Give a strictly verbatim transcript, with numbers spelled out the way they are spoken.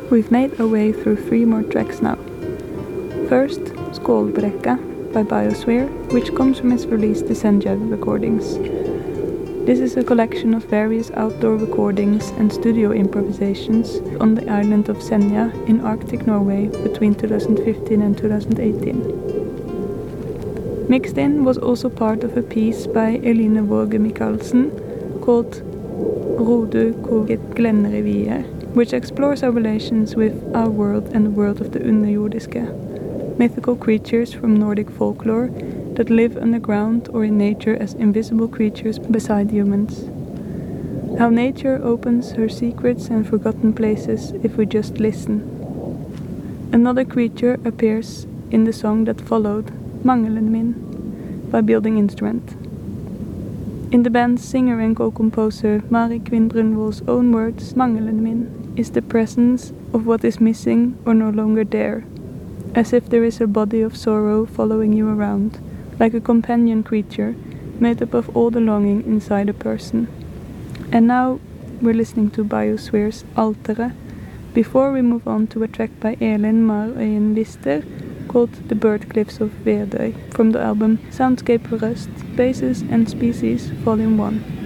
We've made our way through three more tracks now. First, Skålbräcka by Biosphere, which comes from his release Descendia Recordings. This is a collection of various outdoor recordings and studio improvisations on the island of Senja in Arctic Norway between two thousand fifteen and two thousand eighteen. Mixed in was also part of a piece by Eline Våge Michaelsen called Rodu koget glenrevier, which explores our relations with our world and the world of the underjordiske, mythical creatures from Nordic folklore that live underground or in nature as invisible creatures beside humans. How nature opens her secrets and forgotten places if we just listen. Another creature appears in the song that followed, Mangelen min, by Building Instrument. In the band's singer and co-composer Mari Kvinn Brunvoll's own words, Mangelen min is the presence of what is missing or no longer there, as if there is a body of sorrow following you around, like a companion creature made up of all the longing inside a person. And now we're listening to Biosphere's Altere, before we move on to a track by Elin Marøyen Lister called The Bird Cliffs of Verdøy, from the album Soundscape Rust, Spaces and Species Volume one.